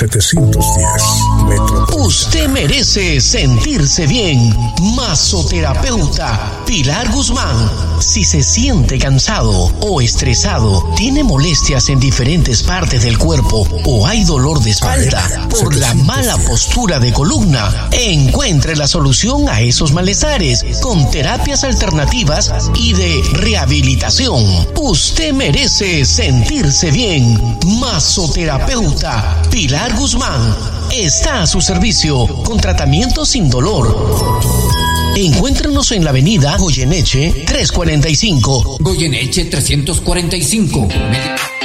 710 Metropolitana. Usted merece sentirse bien. Masoterapeuta Pilar Guzmán. Si se siente cansado o estresado, tiene molestias en diferentes partes del cuerpo o hay dolor de espalda por la mala postura de columna, encuentre la solución a esos malestares con terapias alternativas y de rehabilitación. Usted merece sentirse bien. Masoterapeuta Pilar Guzmán está a su servicio con tratamiento sin dolor. Encuéntrenos en la avenida Goyeneche 345. Goyeneche 345.